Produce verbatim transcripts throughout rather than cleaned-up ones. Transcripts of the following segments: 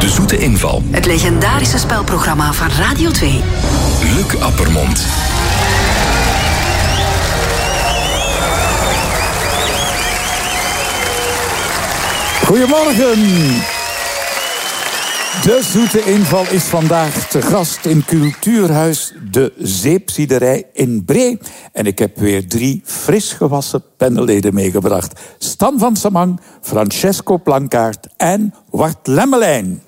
Zoete Inval. Het legendarische spelprogramma van Radio twee. Luc Appermond. Goedemorgen. De Zoete Inval is vandaag te gast in Cultuurhuis De Zeepziederij in Bree. En ik heb weer drie fris gewassen panelleden meegebracht. Stan van Samang, Francesco Plankaart en Wart Lemmelijn.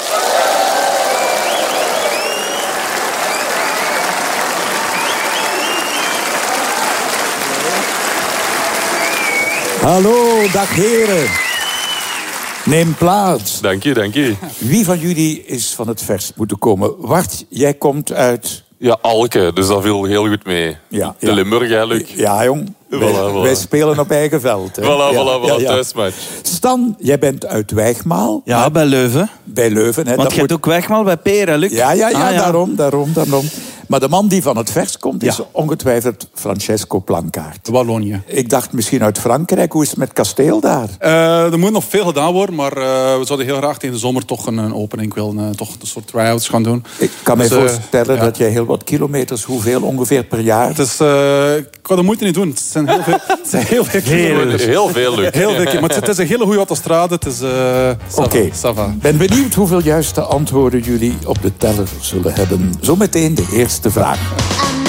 Hallo, dag heren. Neem plaats. Dank je, dank je. Wie van jullie is van het vers moeten komen? Wart, jij komt uit... Ja, Alke, dus dat viel heel goed mee. Ja, de ja. Limburg eigenlijk. Ja, jong. Voilà, wij, voilà. wij spelen op eigen veld. Hè. Voilà, ja, voilà, voilà, ja, ja. thuismatch. Stan, jij bent uit Wijgmaal. Ja, bij Leuven. Bij Leuven. Hè. Want Dat je hebt moet... ook Wijgmaal bij Peer, hè, Luc? Ja, ja, ja, Ah, ja. daarom, daarom, daarom. Maar de man die van het vers komt is Ja. ongetwijfeld Francesco Plankaart. Wallonië. Ik dacht misschien uit Frankrijk. Hoe is het met kasteel daar? Uh, er moet nog veel gedaan worden, maar uh, we zouden heel graag tegen de zomer toch een, een opening willen, uh, toch een soort try-outs gaan doen. Ik kan Dus, me uh, voorstellen ja. dat jij heel wat kilometers, hoeveel ongeveer per jaar? Het is, uh, ik kan de moeite niet doen. Het zijn heel veel, het zijn heel veel kilometers. Heel veel, Luc. Heel veel, maar het is, het is een hele goede autostrade. Het is, uh, Oké, okay. Ben benieuwd hoeveel juiste antwoorden jullie op de teller zullen hebben. Zometeen de eerste vraag.